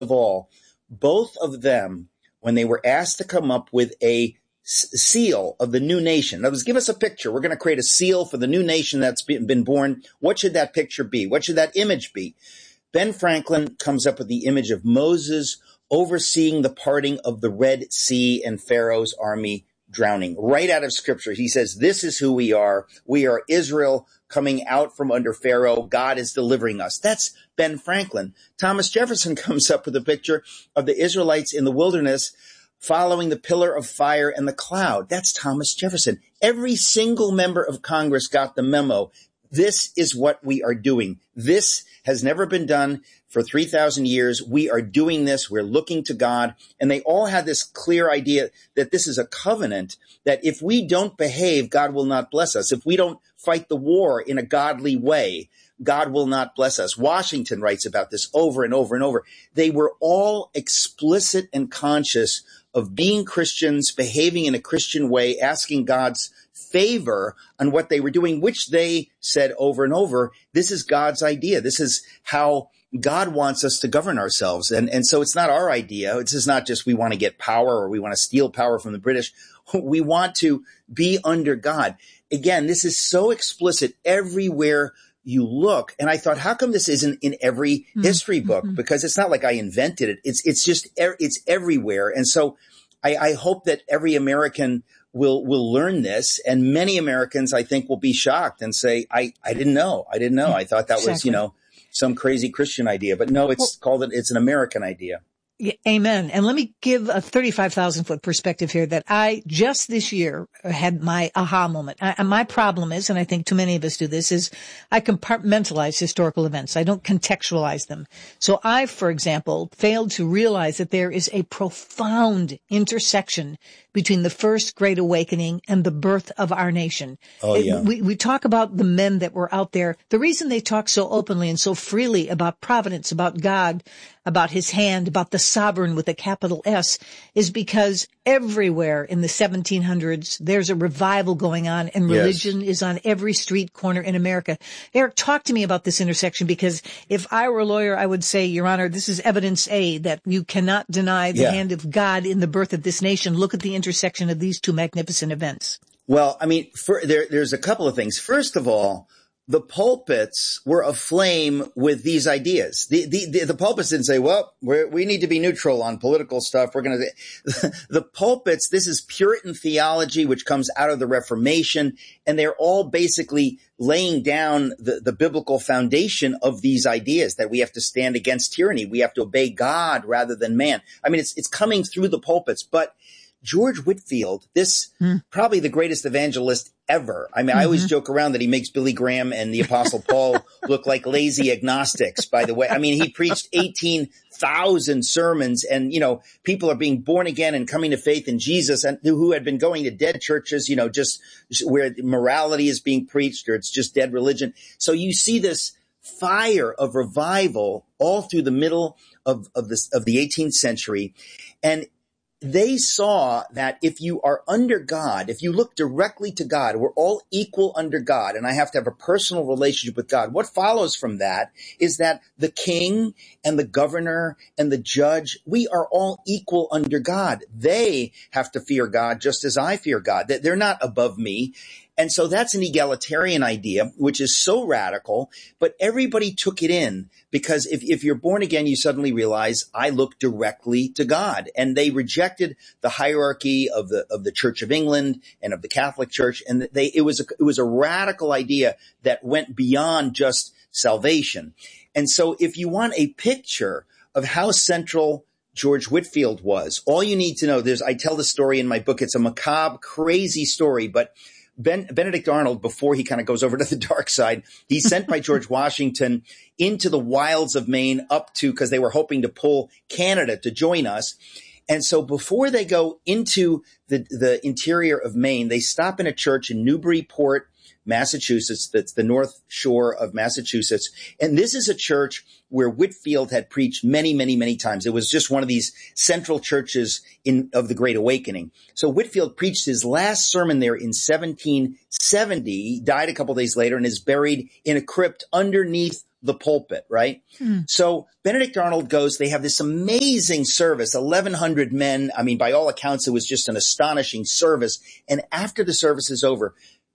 of all, both of them, when they were asked to come up with a seal of the new nation. In other words, give us a picture. We're going to create a seal for the new nation that's been born. What should that picture be? What should that image be? Ben Franklin comes up with the image of Moses overseeing the parting of the Red Sea and Pharaoh's army drowning. Right out of Scripture, he says, this is who we are. We are Israel coming out from under Pharaoh. God is delivering us. That's Ben Franklin. Thomas Jefferson comes up with a picture of the Israelites in the wilderness following the pillar of fire and the cloud. That's Thomas Jefferson. Every single member of Congress got the memo. This is what we are doing. This has never been done for 3,000 years. We are doing this. We're looking to God. And they all had this clear idea that this is a covenant, that if we don't behave, God will not bless us. If we don't fight the war in a godly way, God will not bless us. Washington writes about this over and over and over. They were all explicit and conscious of being Christians, behaving in a Christian way, asking God's favor on what they were doing, which they said over and over, this is God's idea. This is how God wants us to govern ourselves. And so it's not our idea. This is not just we want to get power or we want to steal power from the British. We want to be under God. Again, this is so explicit everywhere you look. And I thought, how come this isn't in every history book? Because it's not like I invented it. It's everywhere. And so I hope that every American will learn this. And many Americans, I think, will be shocked and say, I didn't know. I thought that was, some crazy Christian idea. But no, it's an American idea. Yeah, amen. And let me give a 35,000 foot perspective here that I just this year had my aha moment. My problem is, and I think too many of us do this, is I compartmentalize historical events. I don't contextualize them. So I, for example, failed to realize that there is a profound intersection between the first Great Awakening and the birth of our nation. Oh, yeah. We talk about the men that were out there. The reason they talk so openly and so freely about providence, about God, about his hand, about the sovereign with a capital S, is because everywhere in the 1700s, there's a revival going on and religion is on every street corner in America. Eric, talk to me about this intersection, because if I were a lawyer, I would say, Your Honor, this is evidence A, that you cannot deny the hand of God in the birth of this nation. Look at the intersection of these two magnificent events. Well, I mean, there's a couple of things. First of all, the pulpits were aflame with these ideas. The pulpits didn't say, well, we need to be neutral on political stuff. We're going to, the pulpits, this is Puritan theology, which comes out of the Reformation, and they're all basically laying down the biblical foundation of these ideas that we have to stand against tyranny. We have to obey God rather than man. I mean, it's coming through the pulpits, but George Whitefield, probably the greatest evangelist ever. I mean, I always joke around that he makes Billy Graham and the Apostle Paul look like lazy agnostics, by the way. I mean, he preached 18,000 sermons and, people are being born again and coming to faith in Jesus, and who had been going to dead churches, just where morality is being preached, or it's just dead religion. So you see this fire of revival all through the middle of the 18th century. And they saw that if you are under God, if you look directly to God, we're all equal under God, and I have to have a personal relationship with God. What follows from that is that the king and the governor and the judge, we are all equal under God. They have to fear God just as I fear God. They're not above me. And so that's an egalitarian idea, which is so radical, but everybody took it in, because if you're born again, you suddenly realize I look directly to God. And they rejected the hierarchy of the Church of England and of the Catholic Church. And it was a radical idea that went beyond just salvation. And so if you want a picture of how central George Whitefield was, all you need to know, I tell the story in my book. It's a macabre, crazy story, but Benedict Arnold, before he kind of goes over to the dark side, he's sent by George Washington into the wilds of Maine because they were hoping to pull Canada to join us. And so before they go into the interior of Maine, they stop in a church in Newburyport, Massachusetts. That's the North Shore of Massachusetts. And this is a church where Whitefield had preached many, many, many times. It was just one of these central churches of the Great Awakening. So Whitefield preached his last sermon there in 1770. He died a couple days later and is buried in a crypt underneath the pulpit, right? So Benedict Arnold goes, they have this amazing service, 1,100 men. I mean, by all accounts, it was just an astonishing service. And after the service is over,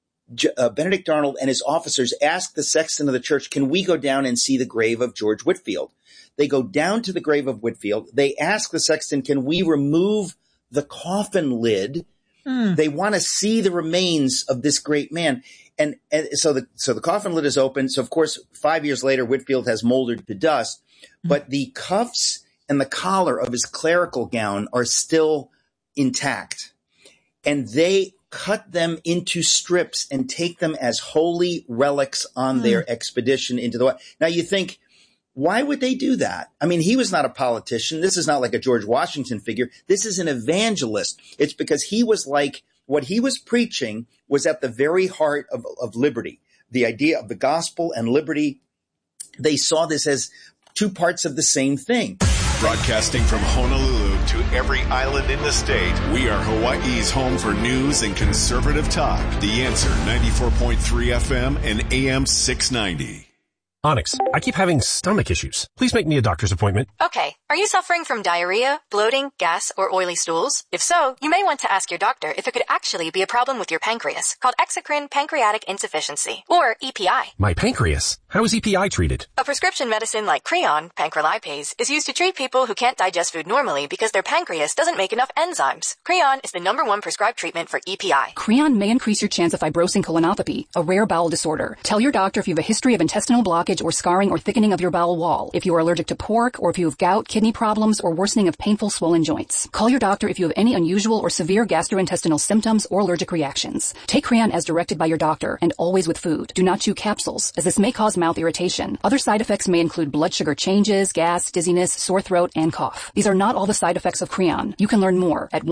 Benedict Arnold and his officers ask the sexton of the church, can we go down and see the grave of George Whitefield? They go down to the grave of Whitefield. They ask the sexton, can we remove the coffin lid? They want to see the remains of this great man. And so the coffin lid is open. So of course, 5 years later, Whitefield has moldered to dust, but the cuffs and the collar of his clerical gown are still intact. And they cut them into strips and take them as holy relics on their expedition into the West. Now you think, why would they do that? I mean, he was not a politician. This is not like a George Washington figure. This is an evangelist. It's because he was like, what he was preaching was at the very heart of liberty, the idea of the gospel and liberty. They saw this as two parts of the same thing. Broadcasting from Honolulu to every island in the state, we are Hawaii's home for news and conservative talk. The Answer, 94.3 FM and AM 690. Onyx, I keep having stomach issues. Please make me a doctor's appointment. Okay. Are you suffering from diarrhea, bloating, gas, or oily stools? If so, you may want to ask your doctor if it could actually be a problem with your pancreas, called exocrine pancreatic insufficiency, or EPI. My pancreas? How is EPI treated? A prescription medicine like Creon, pancrelipase, is used to treat people who can't digest food normally because their pancreas doesn't make enough enzymes. Creon is the #1 prescribed treatment for EPI. Creon may increase your chance of fibrosing colonopathy, a rare bowel disorder. Tell your doctor if you have a history of intestinal blockage or scarring or thickening of your bowel wall, if you are allergic to pork, or if you have gout, kidney problems, or worsening of painful swollen joints. Call your doctor if you have any unusual or severe gastrointestinal symptoms or allergic reactions. Take Creon as directed by your doctor and always with food. Do not chew capsules, as this may cause mouth irritation. Other side effects may include blood sugar changes, gas, dizziness, sore throat, and cough. These are not all the side effects of Creon. You can learn more at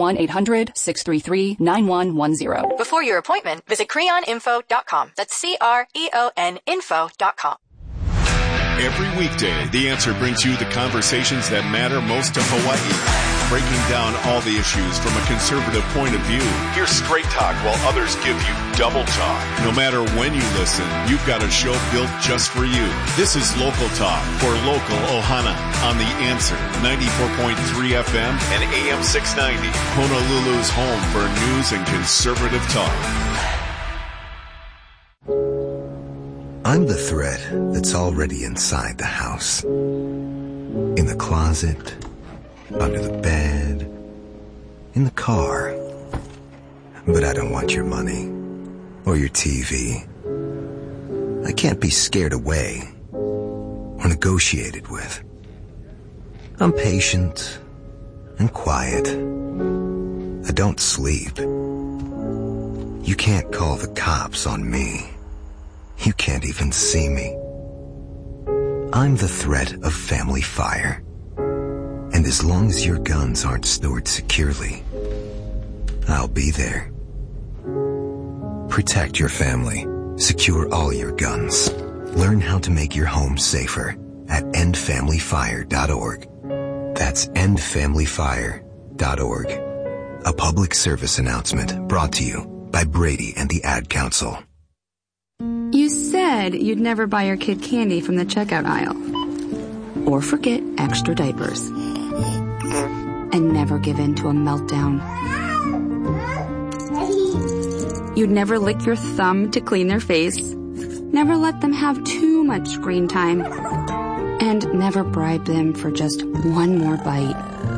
1-800-633-9110. Before your appointment, visit creoninfo.com. That's CREON info.com. Every weekday, The Answer brings you the conversations that matter most to Hawaii, breaking down all the issues from a conservative point of view. Hear straight talk while others give you double talk. No matter when you listen, you've got a show built just for you. This is Local Talk for Local Ohana on The Answer, 94.3 FM and AM 690, Honolulu's home for news and conservative talk. I'm the thread that's already inside the house. In the closet, under the bed, in the car. But I don't want your money or your TV. I can't be scared away or negotiated with. I'm patient and quiet. I don't sleep. You can't call the cops on me. You can't even see me. I'm the threat of family fire. And as long as your guns aren't stored securely, I'll be there. Protect your family. Secure all your guns. Learn how to make your home safer at endfamilyfire.org. That's endfamilyfire.org. A public service announcement brought to you by Brady and the Ad Council. You said you'd never buy your kid candy from the checkout aisle. Or forget extra diapers. And never give in to a meltdown. You'd never lick your thumb to clean their face. Never let them have too much screen time. And never bribe them for just one more bite.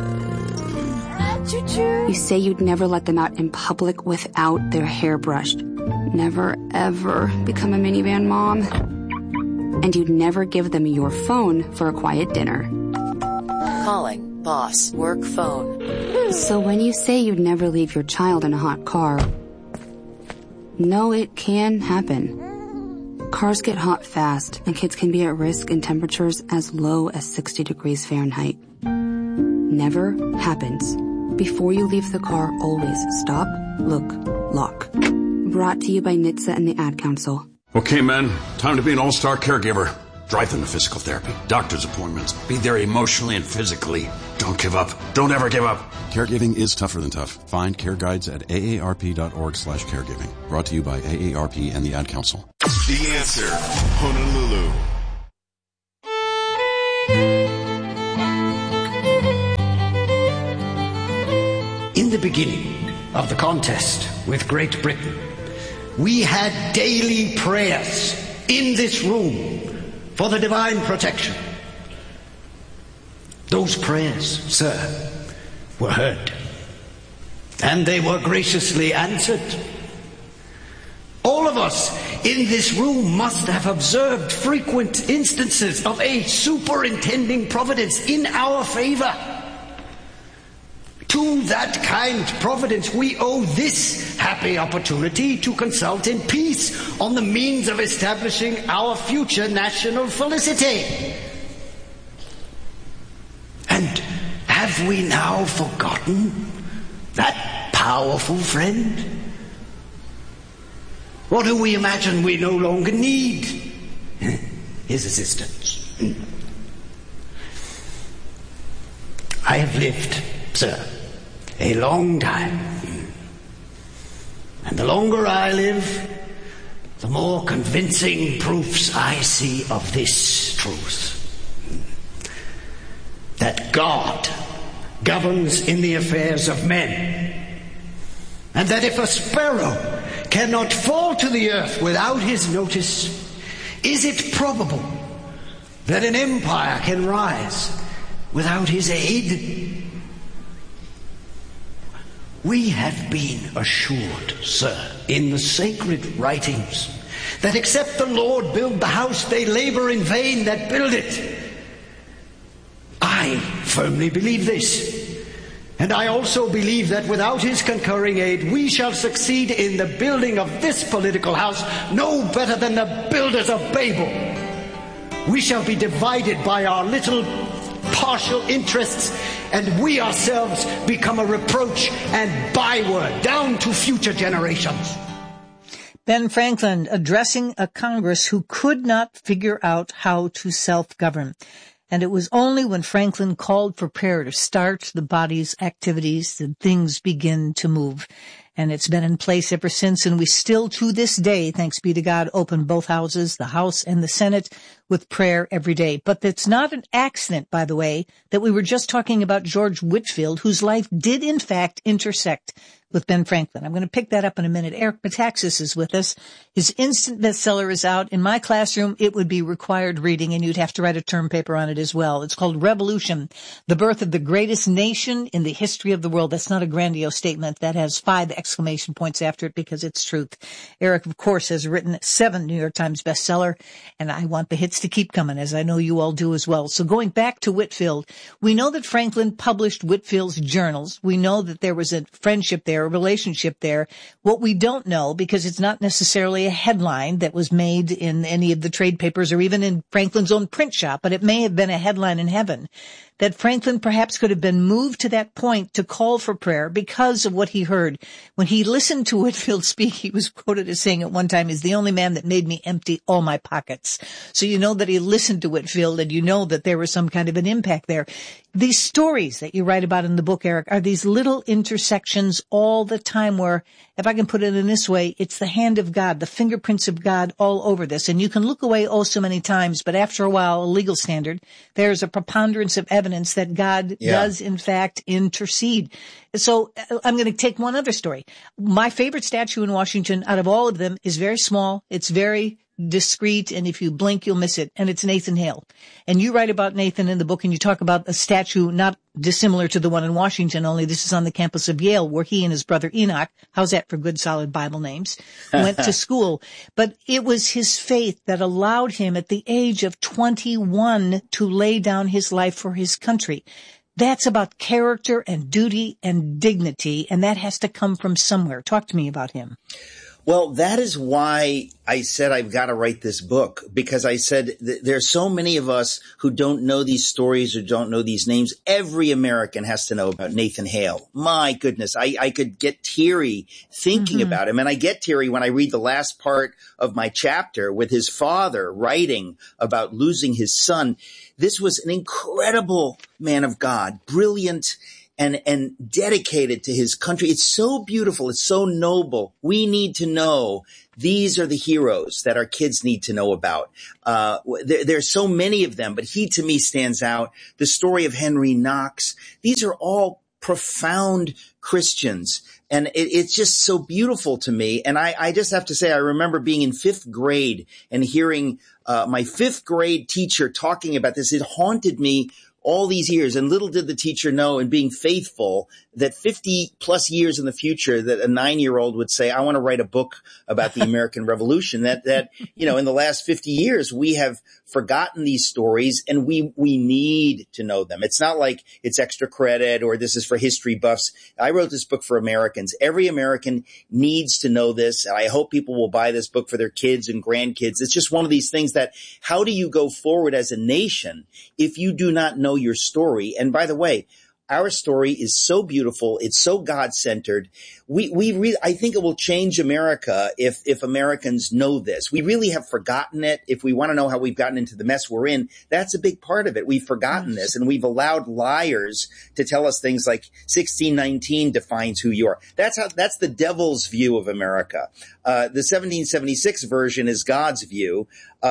You say you'd never let them out in public without their hair brushed. Never, ever become a minivan mom. And you'd never give them your phone for a quiet dinner. Calling, boss, work phone. So when you say you'd never leave your child in a hot car, no, it can happen. Cars get hot fast, and kids can be at risk in temperatures as low as 60 degrees Fahrenheit. Never happens. Before you leave the car, always stop, look, lock. Brought to you by NHTSA and the Ad Council. Okay, men, time to be an all-star caregiver. Drive them to physical therapy, doctor's appointments, be there emotionally and physically. Don't give up. Don't ever give up. Caregiving is tougher than tough. Find care guides at aarp.org/caregiving. Brought to you by AARP and the Ad Council. The Answer, Honolulu. the beginning of the contest with Great Britain, we had daily prayers in this room for the divine protection. Those prayers, sir, were heard, and they were graciously answered. All of us in this room must have observed frequent instances of a superintending providence in our favor. To that kind providence we owe this happy opportunity to consult in peace on the means of establishing our future national felicity. And have we now forgotten that powerful friend? Or do we imagine we no longer need his assistance? I have lived, sir, a long time. And the longer I live, the more convincing proofs I see of this truth. That God governs in the affairs of men. And that if a sparrow cannot fall to the earth without his notice, is it probable that an empire can rise without his aid? We have been assured, sir, in the sacred writings, that except the Lord build the house, they labor in vain that build it. I firmly believe this. And I also believe that without his concurring aid, we shall succeed in the building of this political house no better than the builders of Babel. We shall be divided by our little partial interests, and we ourselves become a reproach and byword down to future generations. Ben Franklin addressing a Congress who could not figure out how to self-govern. And it was only when Franklin called for prayer to start the body's activities that things begin to move. And it's been in place ever since, and we still, to this day, thanks be to God, open both houses, the House and the Senate, with prayer every day. But it's not an accident, by the way, that we were just talking about George Whitefield, whose life did, in fact, intersect with Ben Franklin. I'm going to pick that up in a minute. Eric Metaxas is with us. His instant bestseller is out. In my classroom, it would be required reading, and you'd have to write a term paper on it as well. It's called Revolution, the Birth of the Greatest Nation in the History of the World. That's not a grandiose statement. That has 5 exclamation points after it because it's truth. Eric, of course, has written 7 New York Times bestseller, and I want the hits to keep coming, as I know you all do as well. So going back to Whitefield, we know that Franklin published Whitefield's journals. We know that there was a friendship there, a relationship there. What we don't know, because it's not necessarily a headline that was made in any of the trade papers or even in Franklin's own print shop, but it may have been a headline in heaven, that Franklin perhaps could have been moved to that point to call for prayer because of what he heard. When he listened to Whitefield speak, he was quoted as saying at one time, "He's the only man that made me empty all my pockets." So you know that he listened to Whitefield, and you know that there was some kind of an impact there. These stories that you write about in the book, Eric, are these little intersections all the time where, if I can put it in this way, it's the hand of God, the fingerprints of God all over this. And you can look away oh so many times, but after a while, a legal standard, there's a preponderance of evidence that God does, in fact, intercede. So I'm going to take one other story. My favorite statue in Washington out of all of them is very small. It's very discreet, and if you blink, you'll miss it. And it's Nathan Hale. And you write about Nathan in the book, and you talk about a statue not dissimilar to the one in Washington, only this is on the campus of Yale, where he and his brother Enoch, how's that for good, solid Bible names, went to school. But it was his faith that allowed him at the age of 21 to lay down his life for his country. That's about character and duty and dignity, and that has to come from somewhere. Talk to me about him. Well, that is why I said I've got to write this book, because I said there's so many of us who don't know these stories or don't know these names. Every American has to know about Nathan Hale. My goodness, I could get teary thinking about him. And I get teary when I read the last part of my chapter with his father writing about losing his son. This was an incredible man of God, brilliant and dedicated to his country. It's so beautiful. It's so noble. We need to know these are the heroes that our kids need to know about. There's so many of them, but he to me stands out. The story of Henry Knox. These are all profound Christians. And it's just so beautiful to me. And I just have to say, I remember being in 5th grade and hearing my 5th grade teacher talking about this. It haunted me all these years. And little did the teacher know, and being faithful, that 50 plus years in the future, that a 9-year-old would say, I want to write a book about the American Revolution. That, you know, in the last 50 years, we have forgotten these stories, and we need to know them. It's not like it's extra credit or this is for history buffs. I wrote this book for Americans. Every American needs to know this. And I hope people will buy this book for their kids and grandkids. It's just one of these things that, how do you go forward as a nation if you do not know your story? And by the way, our story is so beautiful. It's so God-centered. I think it will change America if Americans know this. We really have forgotten it. If we want to know how we've gotten into the mess we're in, that's a big part of it. We've forgotten this, and we've allowed liars to tell us things like 1619 defines who you are. That's the devil's view of America. The 1776 version is God's view.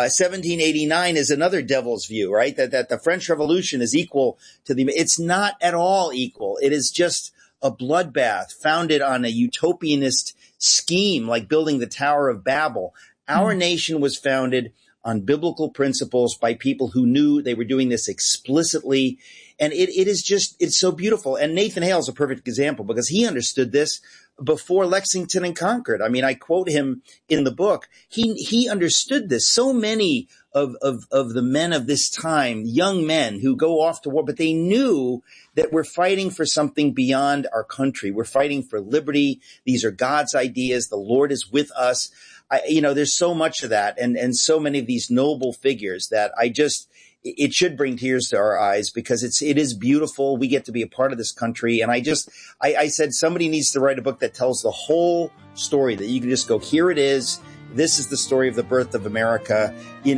1789 is another devil's view, right? That the French Revolution is equal to it's not at all equal. It is just a bloodbath founded on a utopianist scheme like building the Tower of Babel. Our nation was founded on biblical principles by people who knew they were doing this explicitly. And it's so beautiful. And Nathan Hale is a perfect example because he understood this before Lexington and Concord. I mean, I quote him in the book. He understood this. So many of the men of this time, young men who go off to war, but they knew that we're fighting for something beyond our country. We're fighting for liberty. These are God's ideas. The Lord is with us. There's so much of that and so many of these noble figures that it should bring tears to our eyes because it is beautiful. We get to be a part of this country. And I said somebody needs to write a book that tells the whole story, that you can just go, here it is. This is the story of the birth of America,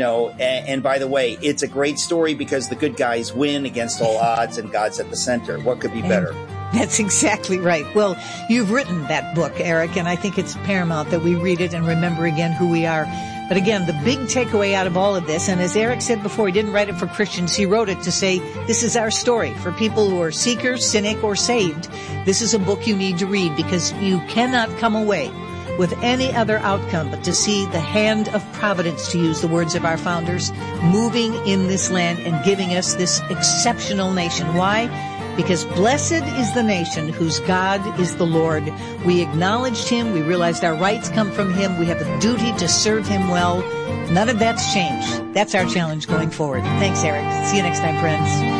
and by the way, it's a great story because the good guys win against all odds and God's at the center. What could be better? That's exactly right. Well, you've written that book, Eric, and I think it's paramount that we read it and remember again who we are. But again, the big takeaway out of all of this, and as Eric said before, he didn't write it for Christians. He wrote it to say, this is our story. For people who are seekers, cynic, or saved, this is a book you need to read because you cannot come away with any other outcome but to see the hand of providence, to use the words of our founders, moving in this land and giving us this exceptional nation. Why? Because blessed is the nation whose God is the Lord. We acknowledged him. We realized our rights come from him. We have a duty to serve him well. None of that's changed. That's our challenge going forward. Thanks, Eric. See you next time, friends.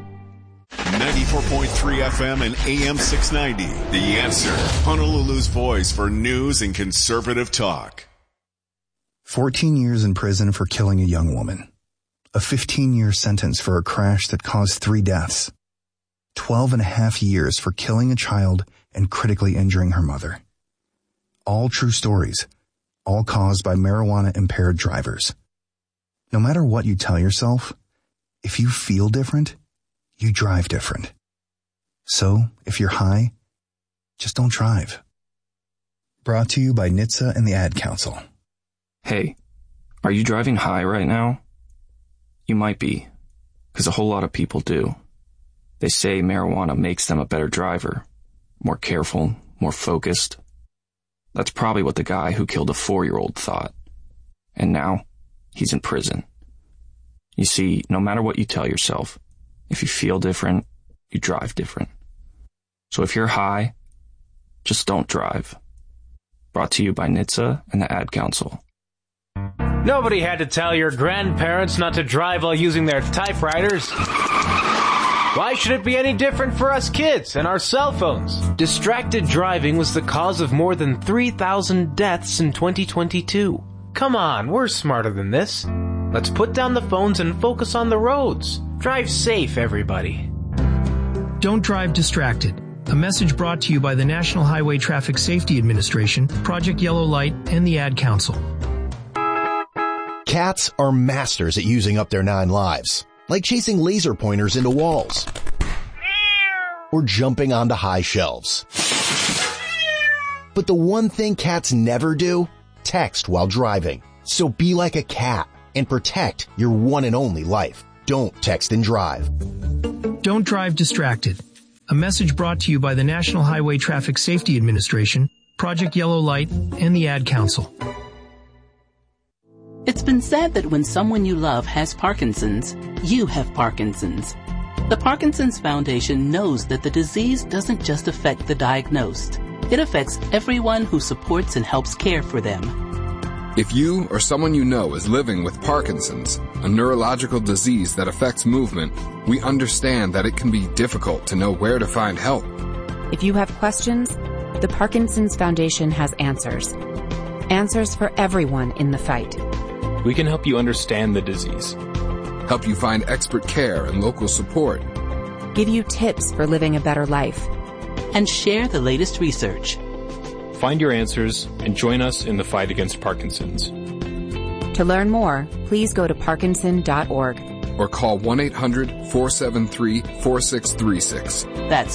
94.3 FM and AM 690. The Answer. Honolulu's voice for news and conservative talk. 14 years in prison for killing a young woman. A 15-year sentence for a crash that caused 3 deaths. 12 and a half years for killing a child and critically injuring her mother. All true stories, all caused by marijuana-impaired drivers. No matter what you tell yourself, if you feel different, you drive different. So, if you're high, just don't drive. Brought to you by NHTSA and the Ad Council. Hey, are you driving high right now? You might be, because a whole lot of people do. They say marijuana makes them a better driver, more careful, more focused. That's probably what the guy who killed a 4-year-old thought. And now, he's in prison. You see, no matter what you tell yourself, if you feel different, you drive different. So if you're high, just don't drive. Brought to you by NHTSA and the Ad Council. Nobody had to tell your grandparents not to drive while using their typewriters. Why should it be any different for us kids and our cell phones? Distracted driving was the cause of more than 3,000 deaths in 2022. Come on, we're smarter than this. Let's put down the phones and focus on the roads. Drive safe, everybody. Don't drive distracted. A message brought to you by the National Highway Traffic Safety Administration, Project Yellow Light, and the Ad Council. Cats are masters at using up their 9 lives, like chasing laser pointers into walls or jumping onto high shelves. But the one thing cats never do, text while driving. So be like a cat and protect your one and only life. Don't text and drive. Don't drive distracted. A message brought to you by the National Highway Traffic Safety Administration, Project Yellow Light, and the Ad Council. It's been said that when someone you love has Parkinson's, you have Parkinson's. The Parkinson's Foundation knows that the disease doesn't just affect the diagnosed. It affects everyone who supports and helps care for them. If you or someone you know is living with Parkinson's, a neurological disease that affects movement, we understand that it can be difficult to know where to find help. If you have questions, the Parkinson's Foundation has answers. Answers for everyone in the fight. We can help you understand the disease, help you find expert care and local support, give you tips for living a better life, and share the latest research. Find your answers and join us in the fight against Parkinson's. To learn more, please go to parkinson.org or call 1-800-473-4636. That's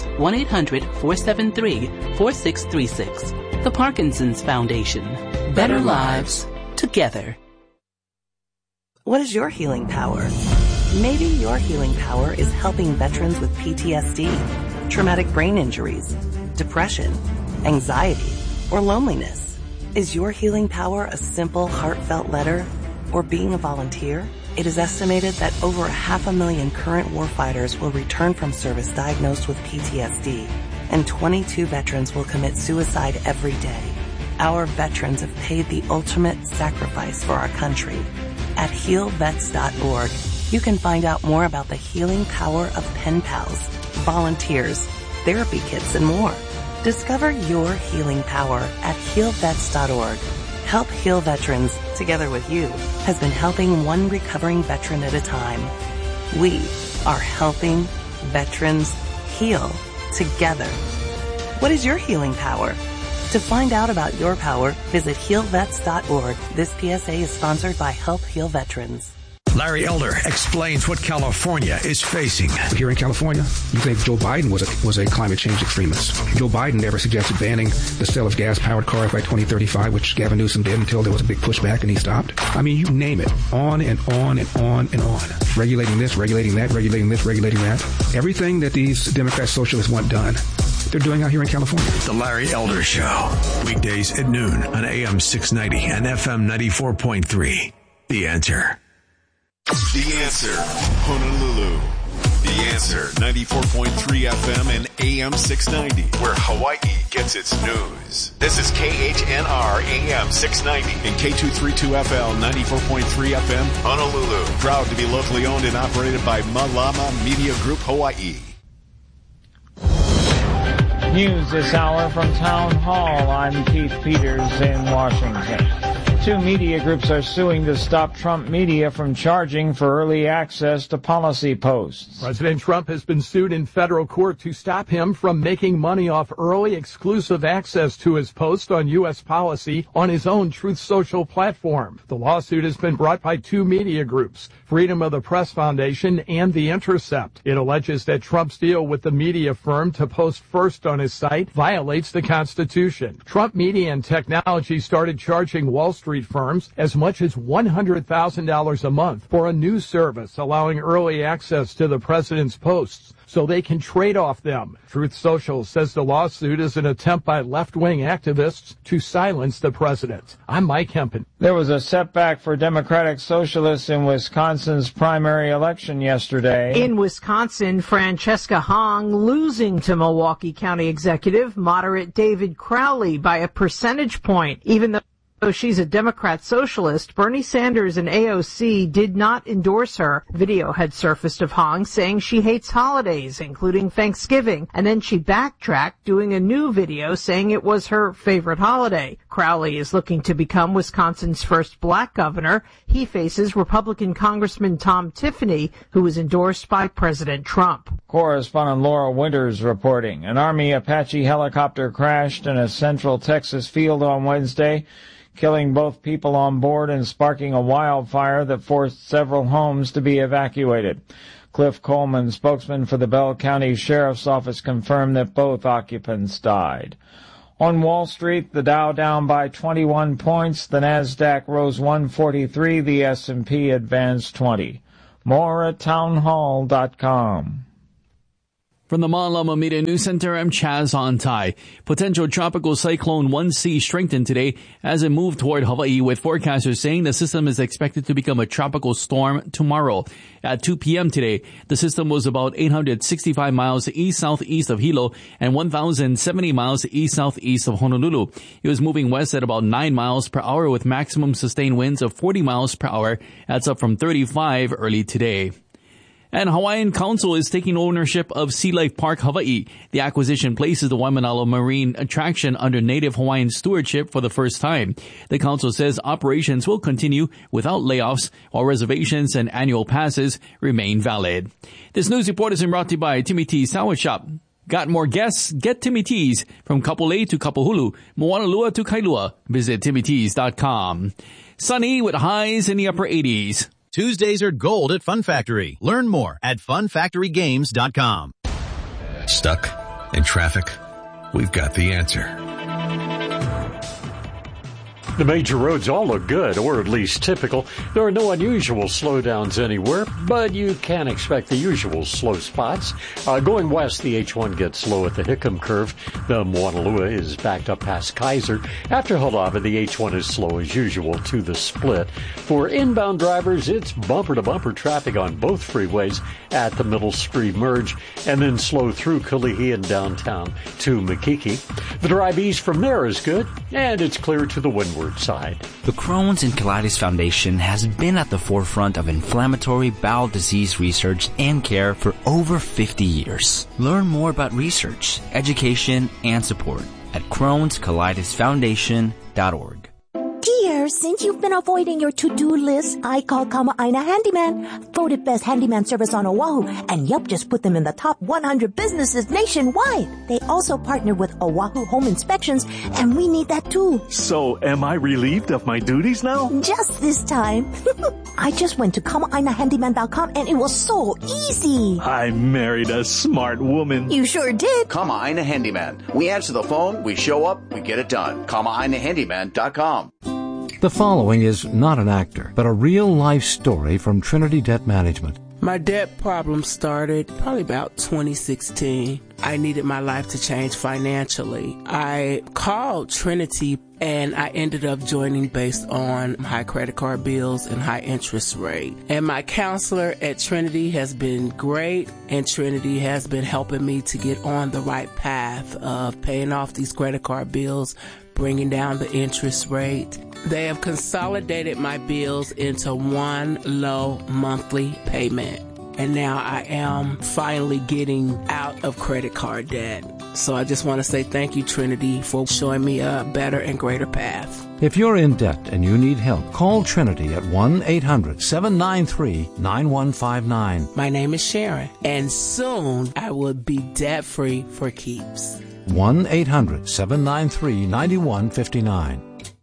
1-800-473-4636. The Parkinson's Foundation. Better lives together. What is your healing power? Maybe your healing power is helping veterans with PTSD, traumatic brain injuries, depression, anxiety, or loneliness. Is your healing power a simple, heartfelt letter or being a volunteer? It is estimated that over 500,000 current warfighters will return from service diagnosed with PTSD, and 22 veterans will commit suicide every day. Our veterans have paid the ultimate sacrifice for our country. At healvets.org, you can find out more about the healing power of pen pals, volunteers, therapy kits, and more. Discover your healing power at healvets.org. Help Heal Veterans, together with you, has been helping one recovering veteran at a time. We are helping veterans heal together. What is your healing power? To find out about your power, visit healvets.org. This PSA is sponsored by Help Heal Veterans. Larry Elder explains what California is facing. Here in California, you think Joe Biden was a climate change extremist. Joe Biden never suggested banning the sale of gas-powered cars by 2035, which Gavin Newsom did until there was a big pushback and he stopped. I mean, you name it. On and on and on and on. Regulating this, regulating that, regulating this, regulating that. Everything that these Democrat socialists want done, they're doing out here in California. The Larry Elder Show. Weekdays at noon on AM 690 and FM 94.3. The Answer. The Answer, Honolulu. The Answer, 94.3 FM and AM 690, where Hawaii gets its news. This is KHNR AM 690 and K232FL 94.3 FM, Honolulu. Proud to be locally owned and operated by Malama Media Group, Hawaii. News this hour from Town Hall. I'm Keith Peters in Washington. Two media groups are suing to stop Trump media from charging for early access to policy posts. President Trump has been sued in federal court to stop him from making money off early exclusive access to his post on U.S. policy on his own Truth Social platform. The lawsuit has been brought by two media groups, Freedom of the Press Foundation and The Intercept. It alleges that Trump's deal with the media firm to post first on his site violates the Constitution. Trump Media and Technology started charging Wall Street firms as much as $100,000 a month for a news service allowing early access to the president's posts so they can trade off them. Truth Social says the lawsuit is an attempt by left-wing activists to silence the president. I'm Mike Hempen. There was a setback for Democratic Socialists in Wisconsin's primary election yesterday. In Wisconsin, Francesca Hong losing to Milwaukee County Executive moderate David Crowley by a percentage point, even though she's a Democrat socialist. Bernie Sanders and AOC did not endorse her. Video had surfaced of Hong saying she hates holidays, including Thanksgiving, and then she backtracked, doing a new video saying it was her favorite holiday. Crowley is looking to become Wisconsin's first black governor. He faces Republican Congressman Tom Tiffany, who was endorsed by President Trump. Correspondent Laura Winters reporting. An Army Apache helicopter crashed in a central Texas field on Wednesday, killing both people on board and sparking a wildfire that forced several homes to be evacuated. Cliff Coleman, spokesman for the Bell County Sheriff's Office, confirmed that both occupants died. On Wall Street, the Dow down by 21 points, the Nasdaq rose 143, the S&P advanced 20. More at townhall.com. From the Malama Media News Center, I'm Chaz Ontai. Potential tropical cyclone 1C strengthened today as it moved toward Hawaii, with forecasters saying the system is expected to become a tropical storm tomorrow. At 2 p.m. today, the system was about 865 miles east-southeast of Hilo and 1,070 miles east-southeast of Honolulu. It was moving west at about 9 miles per hour with maximum sustained winds of 40 miles per hour. That's up from 35 early today. And Hawaiian Council is taking ownership of Sea Life Park Hawaii. The acquisition places the Waimanalo Marine attraction under Native Hawaiian stewardship for the first time. The council says operations will continue without layoffs, while reservations and annual passes remain valid. This news report is brought to you by Timmy T's Sandwich Shop. Got more guests? Get Timmy T's. From Kapolei to Kapahulu, Moanalua to Kailua. Visit TimmyT's.com. Sunny with highs in the upper 80s. Tuesdays are gold at Fun Factory. Learn more at funfactorygames.com. Stuck in traffic? We've got the answer. The major roads all look good, or at least typical. There are no unusual slowdowns anywhere, but you can expect the usual slow spots. Going west, the H1 gets slow at the Hickam curve. The Moanalua is backed up past Kaiser. After Halava, the H1 is slow as usual to the split. For inbound drivers, it's bumper-to-bumper traffic on both freeways at the Middle Street merge, and then slow through Kalihi and downtown to Makiki. The drive east from there is good, and it's clear to the windward side. The Crohn's and Colitis Foundation has been at the forefront of inflammatory bowel disease research and care for over 50 years. Learn more about research, education, and support at Crohn'sColitisFoundation.org. Dear, since you've been avoiding your to-do list, I called Kama'aina Handyman, voted best handyman service on Oahu, and Yelp just put them in the top 100 businesses nationwide. They also partnered with Oahu Home Inspections, and we need that too. So, am I relieved of my duties now? Just this time. I just went to Kama'ainaHandyman.com, and it was so easy. I married a smart woman. You sure did. Kama'aina Handyman. We answer the phone, we show up, we get it done. Kama'ainaHandyman.com. The following is not an actor, but a real-life story from Trinity Debt Management. My debt problem started probably about 2016. I needed my life to change financially. I called Trinity and I ended up joining based on high credit card bills and high interest rate. And my counselor at Trinity has been great, and Trinity has been helping me to get on the right path of paying off these credit card bills, bringing down the interest rate. They have consolidated my bills into one low monthly payment. And now I am finally getting out of credit card debt. So I just want to say thank you, Trinity, for showing me a better and greater path. If you're in debt and you need help, call Trinity at 1-800-793-9159. My name is Sharon, and soon I will be debt-free for keeps. 1-800-793-9159.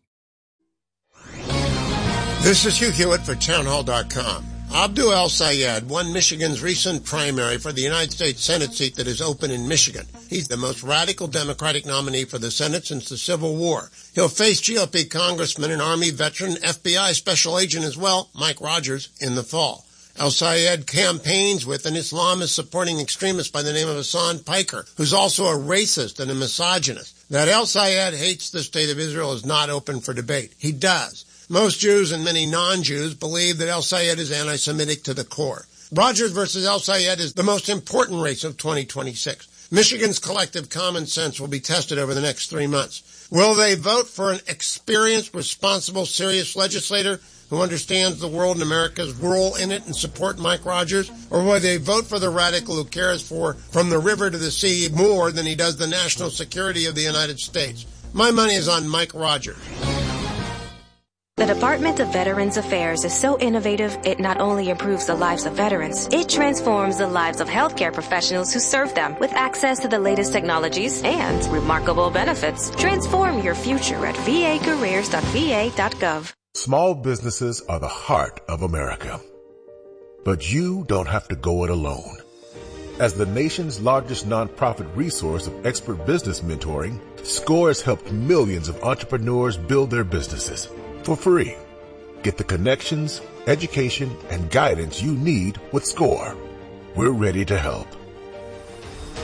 This is Hugh Hewitt for townhall.com. Abdul El-Sayed won Michigan's recent primary for the United States Senate seat that is open in Michigan. He's the most radical Democratic nominee for the Senate since the Civil War. He'll face GOP Congressman and Army veteran, FBI Special Agent as well, Mike Rogers, in the fall. El-Sayed campaigns with an Islamist supporting extremist by the name of Hassan Piker, who's also a racist and a misogynist. That El-Sayed hates the state of Israel is not open for debate. He does. Most Jews and many non-Jews believe that El-Sayed is anti-Semitic to the core. Rogers versus El-Sayed is the most important race of 2026. Michigan's collective common sense will be tested over the next 3 months. Will they vote for an experienced, responsible, serious legislator who understands the world and America's role in it and support Mike Rogers? Or will they vote for the radical who cares for, from the river to the sea, more than he does the national security of the United States? My money is on Mike Rogers. The Department of Veterans Affairs is so innovative, it not only improves the lives of veterans, it transforms the lives of healthcare professionals who serve them with access to the latest technologies and remarkable benefits. Transform your future at vacareers.va.gov. Small businesses are the heart of America. But you don't have to go it alone. As the nation's largest nonprofit resource of expert business mentoring, SCORE has helped millions of entrepreneurs build their businesses for free. Get the connections, education, and guidance you need with SCORE. We're ready to help.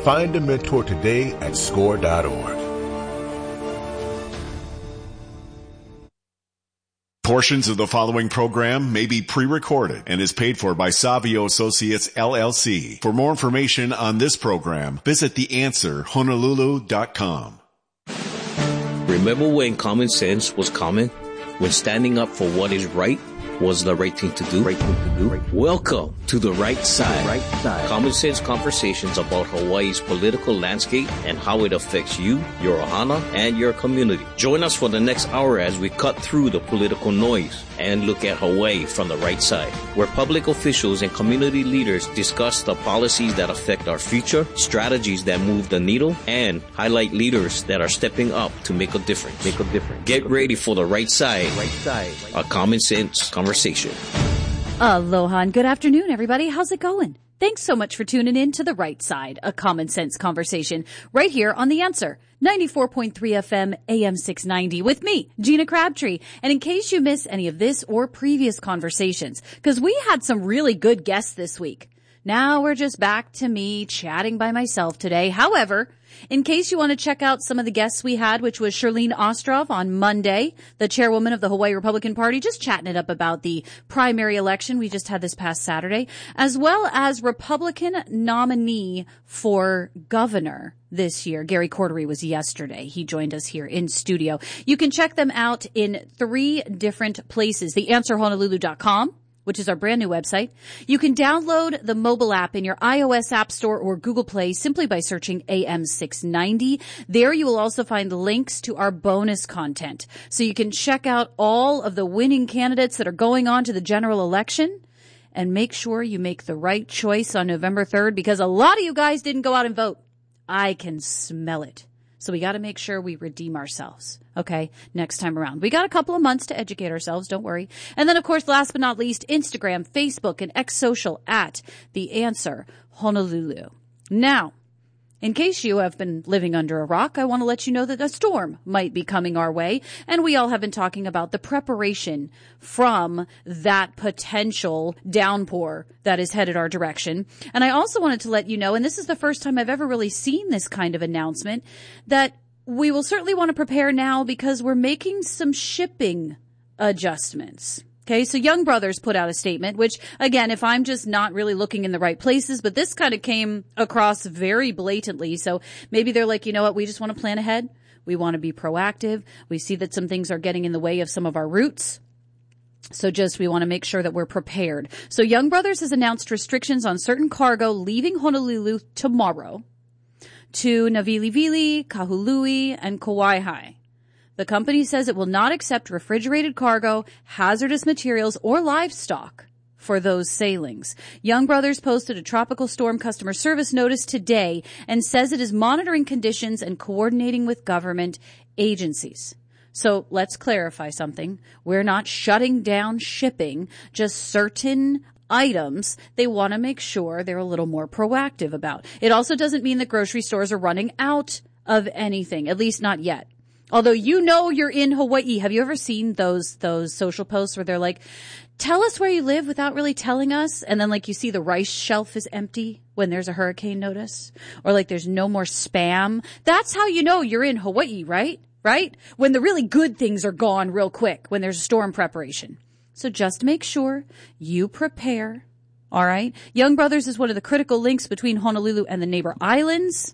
Find a mentor today at SCORE.org. Portions of the following program may be pre-recorded and is paid for by Savio Associates, LLC. For more information on this program, visit theanswerhonolulu.com. Remember when common sense was common? When standing up for what is right was the right thing to do? Welcome to The Right Side. Common sense conversations about Hawaii's political landscape and how it affects you, your ohana, and your community. Join us for the next hour as we cut through the political noise and look at Hawaii from the right side, where public officials and community leaders discuss the policies that affect our future, strategies that move the needle, and highlight leaders that are stepping up to make a difference. Get ready for The Right Side, a common sense conversation. Aloha and good afternoon, everybody. How's it going? Thanks so much for tuning in to The Right Side, a common sense conversation, right here on The Answer, 94.3 FM, AM 690, with me, Gina Crabtree. And in case you miss any of this or previous conversations, because we had some really good guests this week. Now we're just back to me chatting by myself today. However, in case you want to check out some of the guests we had, which was Shirlene Ostrov on Monday, the chairwoman of the Hawaii Republican Party, just chatting it up about the primary election we just had this past Saturday, as well as Republican nominee for governor this year. Gary Cordery was yesterday. He joined us here in studio. You can check them out in 3 different places. TheAnswerHonolulu.com, which is our brand new website. You can download the mobile app in your iOS App Store or Google Play simply by searching AM 690. There you will also find links to our bonus content. So you can check out all of the winning candidates that are going on to the general election and make sure you make the right choice on November 3rd, because a lot of you guys didn't go out and vote. I can smell it. So we got to make sure we redeem ourselves, okay, next time around. We got a couple of months to educate ourselves, don't worry. And then, of course, last but not least, Instagram, Facebook, and X Social at The Answer Honolulu. Now, in case you have been living under a rock, I want to let you know that a storm might be coming our way, and we all have been talking about the preparation from that potential downpour that is headed our direction. And I also wanted to let you know, and this is the first time I've ever really seen this kind of announcement, that we will certainly want to prepare now because we're making some shipping adjustments. Okay, so Young Brothers put out a statement, which, again, if I'm just not really looking in the right places, but this kind of came across very blatantly. So maybe they're like, you know what, we just want to plan ahead. We want to be proactive. We see that some things are getting in the way of some of our routes. So we want to make sure that we're prepared. So Young Brothers has announced restrictions on certain cargo leaving Honolulu tomorrow to Navilivili, Kahului, and Kauai. The company says it will not accept refrigerated cargo, hazardous materials, or livestock for those sailings. Young Brothers posted a tropical storm customer service notice today and says it is monitoring conditions and coordinating with government agencies. So let's clarify something. We're not shutting down shipping, just certain items they want to make sure they're a little more proactive about. It also doesn't mean that grocery stores are running out of anything, at least not yet. Although you know you're in Hawaii. Have you ever seen those social posts where they're like, tell us where you live without really telling us? And then like you see the rice shelf is empty when there's a hurricane notice, or like there's no more Spam. That's how you know you're in Hawaii, right? Right? When the really good things are gone real quick, when there's a storm preparation. So just make sure you prepare. All right. Young Brothers is one of the critical links between Honolulu and the neighbor islands.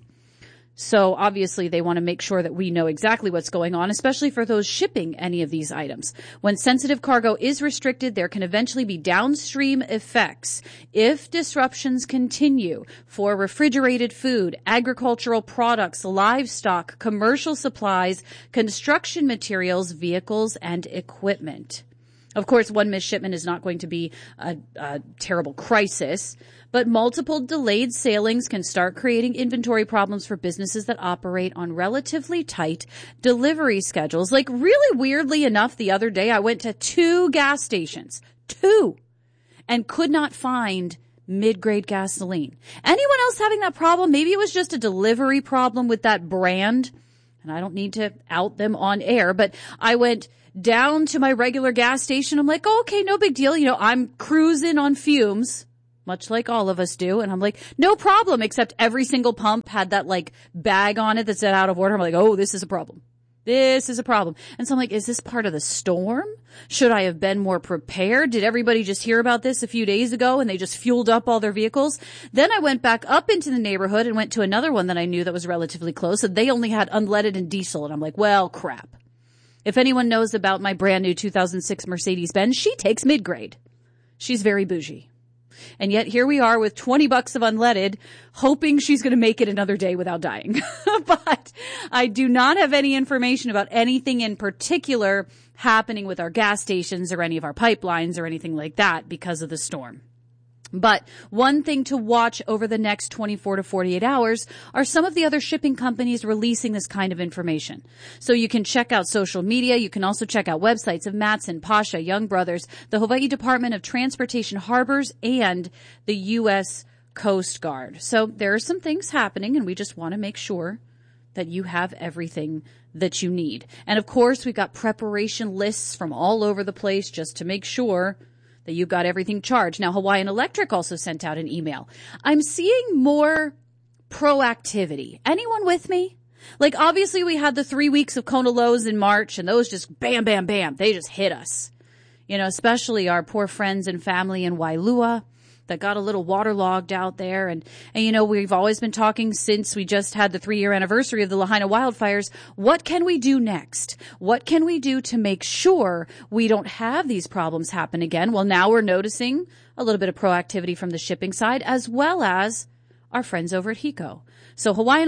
So obviously they want to make sure that we know exactly what's going on, especially for those shipping any of these items. When sensitive cargo is restricted, there can eventually be downstream effects if disruptions continue for refrigerated food, agricultural products, livestock, commercial supplies, construction materials, vehicles, and equipment. Of course, one missed shipment is not going to be a terrible crisis, but multiple delayed sailings can start creating inventory problems for businesses that operate on relatively tight delivery schedules. Like, really weirdly enough, the other day I went to 2 gas stations, 2, and could not find mid-grade gasoline. Anyone else having that problem? Maybe it was just a delivery problem with that brand, and I don't need to out them on air, but I went down to my regular gas station. I'm like, oh, okay, no big deal. You know, I'm cruising on fumes. much like all of us do. And I'm like, no problem, except every single pump had that like bag on it that said out of order. I'm like, oh, this is a problem. This is a problem. And so I'm like, is this part of the storm? Should I have been more prepared? Did everybody just hear about this a few days ago and they just fueled up all their vehicles? Then I went back up into the neighborhood and went to another one that I knew that was relatively close, and they only had unleaded and diesel. And I'm like, well, crap. If anyone knows about my brand new 2006 Mercedes-Benz, she takes mid-grade. She's very bougie. And yet here we are with $20 of unleaded, hoping she's going to make it another day without dying. But I do not have any information about anything in particular happening with our gas stations or any of our pipelines or anything like that because of the storm. But one thing to watch over the next 24 to 48 hours are some of the other shipping companies releasing this kind of information. So you can check out social media. You can also check out websites of Matson, Pasha, Young Brothers, the Hawaii Department of Transportation Harbors, and the U.S. Coast Guard. So there are some things happening, and we just want to make sure that you have everything that you need. And of course, we've got preparation lists from all over the place just to make sure that you've got everything charged. Now, Hawaiian Electric also sent out an email. I'm seeing more proactivity. Anyone with me? Like, obviously, we had the 3 weeks of Kona lows in March, and those just bam, bam, bam. They just hit us. You know, especially our poor friends and family in Wailua that got a little waterlogged out there. And you know, we've always been talking since we just had the 3-year anniversary of the Lahaina wildfires. What can we do next? What can we do to make sure we don't have these problems happen again? Well, now we're noticing a little bit of proactivity from the shipping side as well as our friends over at HECO. So Hawaiian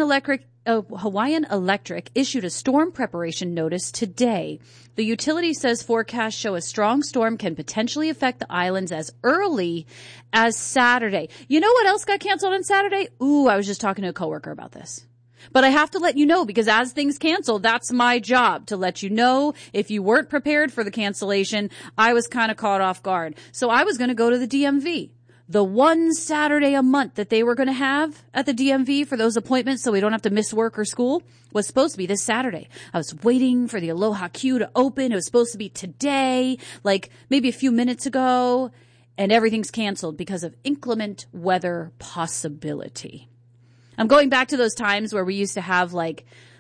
Electric issued a storm preparation notice today. The utility says forecasts show a strong storm can potentially affect the islands as early as Saturday. You know what else got canceled on Saturday? Ooh, I was just talking to a coworker about this. But I have to let you know because as things cancel, that's my job to let you know. If you weren't prepared for the cancellation, I was kind of caught off guard. So I was going to go to the DMV. The one Saturday a month that they were going to have at the DMV for those appointments so we don't have to miss work or school was supposed to be this Saturday. I was waiting for the Aloha queue to open. It was supposed to be today, like maybe a few minutes ago, and everything's canceled because of inclement weather possibility. I'm going back to those times where we used to have like